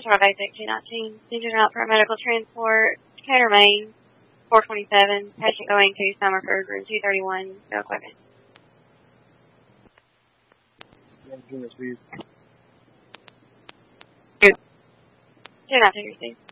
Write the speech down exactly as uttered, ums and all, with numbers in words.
Central Basic two nineteen. Engine out for medical transport. Decatur, Maine. four twenty-seven. Patient going to Summerford, room two thirty-one. No equipment. Good. Do not take your seat.